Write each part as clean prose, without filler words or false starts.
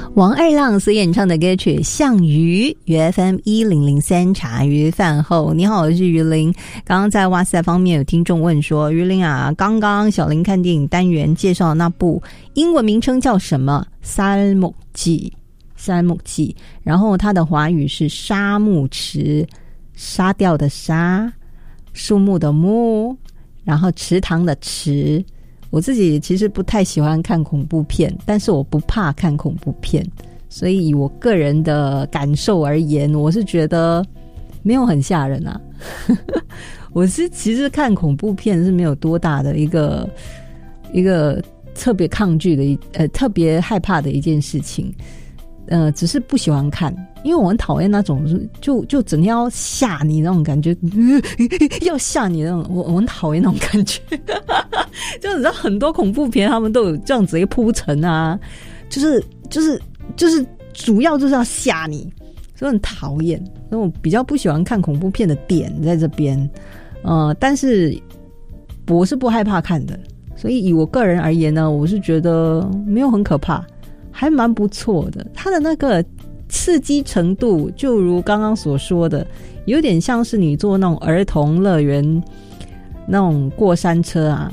王二浪所演唱的歌曲《项羽》，FM1003茶余饭后。你好，我是于林。刚刚在哇塞方面有听众问说，于林啊，刚刚小林看电影单元介绍的那部英文名称叫什么？三木记，然后它的华语是沙木池，沙掉的沙，树木的木，然后池塘的池。我自己其实不太喜欢看恐怖片，但是我不怕看恐怖片，所以以我个人的感受而言，我是觉得没有很吓人啊。我是其实看恐怖片是没有多大的一个特别抗拒的特别害怕的一件事情。只是不喜欢看，因为我很讨厌那种就整天要吓你那种感觉，要吓你那种，我很讨厌那种感觉。就你知道很多恐怖片他们都有这样子一个铺陈啊，就是主要就是要吓你，所以很讨厌。所以我比较不喜欢看恐怖片的点在这边，但是我是不害怕看的，所以以我个人而言呢，我是觉得没有很可怕。还蛮不错的，它的那个刺激程度就如刚刚所说的，有点像是你坐那种儿童乐园那种过山车啊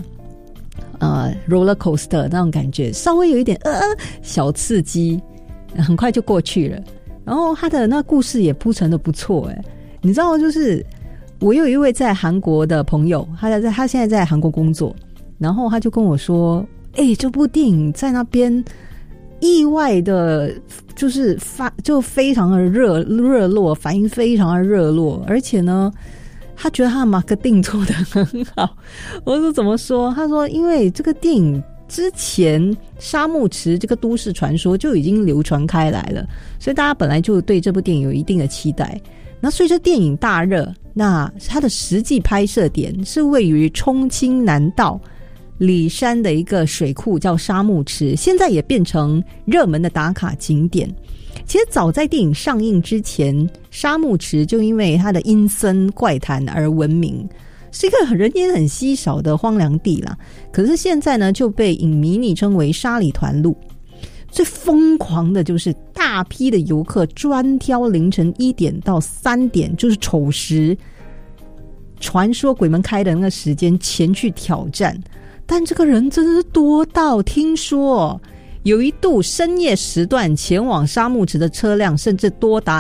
roller coaster 那种感觉，稍微有一点小刺激，很快就过去了。然后它的那故事也铺陈的不错你知道，就是我有一位在韩国的朋友，他现在在韩国工作，然后他就跟我说这部电影在那边意外的就非常的热络，反应非常的热络，而且呢他觉得他的marketing做得很好。我说怎么说？他说因为这个电影之前沙木池这个都市传说就已经流传开来了，所以大家本来就对这部电影有一定的期待。那随着电影大热，那它的实际拍摄点是位于冲清南道里山的一个水库叫沙木池，现在也变成热门的打卡景点。其实早在电影上映之前，沙木池就因为它的阴森怪谈而闻名，是一个人烟很稀少的荒凉地啦。可是现在呢，就被影迷昵称为沙里团路。最疯狂的就是大批的游客专挑凌晨1点到3点，就是丑时，传说鬼门开的那个时间前去挑战。但这个人真的是多到，听说有一度深夜时段前往沙木池的车辆甚至多达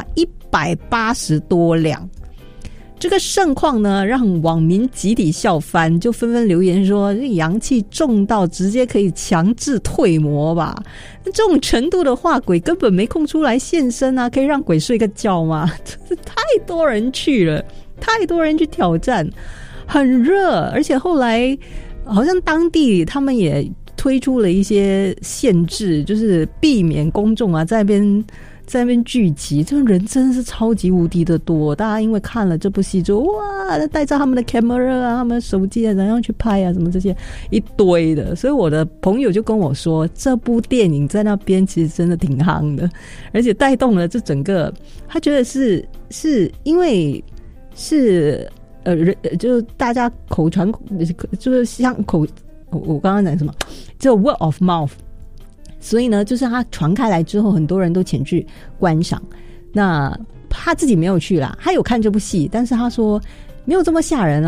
180多辆。这个盛况呢，让网民集体笑翻，就纷纷留言说阳气重到直接可以强制退魔吧。这种程度的话，鬼根本没空出来现身啊，可以让鬼睡个觉吗？真是太多人去了，太多人去挑战，很热。而且后来好像当地他们也推出了一些限制，就是避免公众啊在那边聚集。这个人真的是超级无敌的多，大家因为看了这部戏就哇，带着他们的 camera 啊，他们的手机啊，然后去拍啊，什么这些一堆的。所以我的朋友就跟我说，这部电影在那边其实真的挺夯的，而且带动了这整个，他觉得是因为是就是大家口传，就是像我刚刚讲什么，就 word of mouth， 所以呢，就是他传开来之后，很多人都前去观赏。那他自己没有去啦，他有看这部戏，但是他说没有这么吓人啦。